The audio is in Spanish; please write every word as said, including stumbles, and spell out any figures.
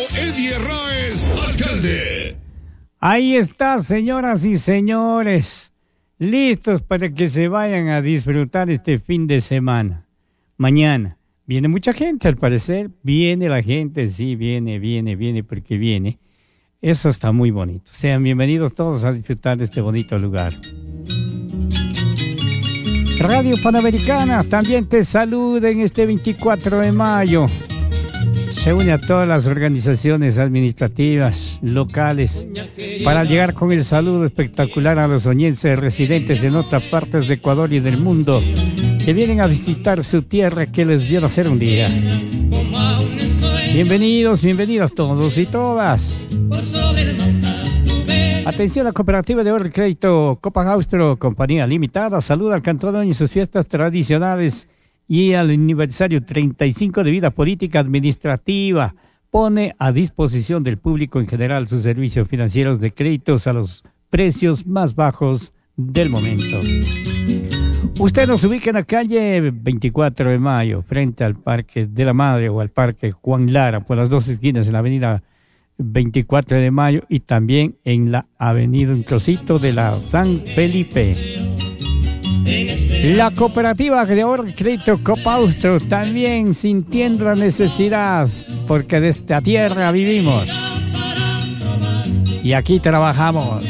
Eddie Arraez, alcalde. Ahí está, señoras y señores, listos para que se vayan a disfrutar este fin de semana. Mañana viene mucha gente, al parecer, viene la gente, sí, viene, viene, viene, porque viene. Eso está muy bonito. Sean bienvenidos todos a disfrutar de este bonito lugar. Radio Panamericana también te saluda en este veinticuatro de mayo. Se une a todas las organizaciones administrativas locales para llegar con el saludo espectacular a los oñenses residentes en otras partes de Ecuador y del mundo que vienen a visitar su tierra que les vio nacer un día. Bienvenidos, bienvenidas todos y todas. Atención, la cooperativa de ahorro y crédito Copa Austro, compañía limitada, saluda al Cantón en sus fiestas tradicionales y al aniversario treinta y cinco de vida política administrativa. Pone a disposición del público en general sus servicios financieros de créditos a los precios más bajos del momento. Usted nos ubica en la calle veinticuatro de mayo, frente al Parque de la Madre o al Parque Juan Lara, por las dos esquinas en la avenida veinticuatro de mayo y también en la avenida Inclosito de la San Felipe. La cooperativa de ahorro y crédito Copa Austro también sintiendo la necesidad, porque de esta tierra vivimos y aquí trabajamos.